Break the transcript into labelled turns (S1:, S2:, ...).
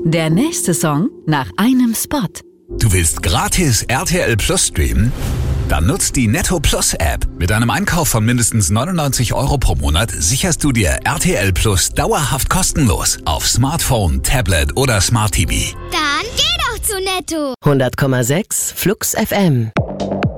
S1: Der nächste Song nach einem Spot.
S2: Du willst gratis RTL Plus streamen? Dann nutzt die Netto Plus App. Mit einem Einkauf von mindestens 99 € pro Monat sicherst du dir RTL Plus dauerhaft kostenlos auf Smartphone, Tablet oder Smart TV.
S3: Dann geh doch zu Netto.
S4: 100,6 Flux FM.